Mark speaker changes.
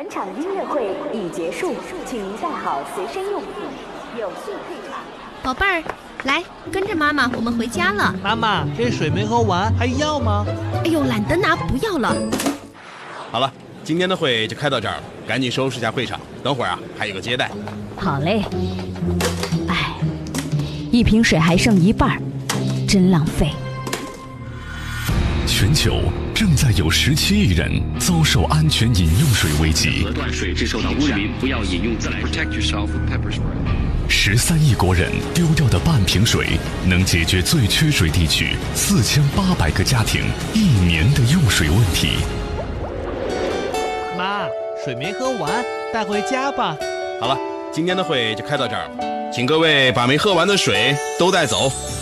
Speaker 1: 本场音乐会已结束，请您带好随身用品，有序退场。
Speaker 2: 宝贝儿，来跟着妈妈，我们回家了。
Speaker 3: 妈妈，这水没喝完，还要吗？
Speaker 2: 哎呦，懒得拿，不要了。
Speaker 4: 好了，今天的会就开到这儿了，赶紧收拾一下会场，等会儿啊还有个接待。
Speaker 5: 好嘞。哎，一瓶水还剩一半，真浪费。
Speaker 6: 全球正在有17亿人遭受安全饮用水危机。
Speaker 7: 河段水质受到污染，不要饮用自来水。
Speaker 6: 13亿国人丢掉的半瓶水，能解决最缺水地区4800个家庭1年的用水问题。
Speaker 3: 妈，水没喝完，带回家吧。
Speaker 4: 好了，今天的会就开到这儿了，请各位把没喝完的水都带走。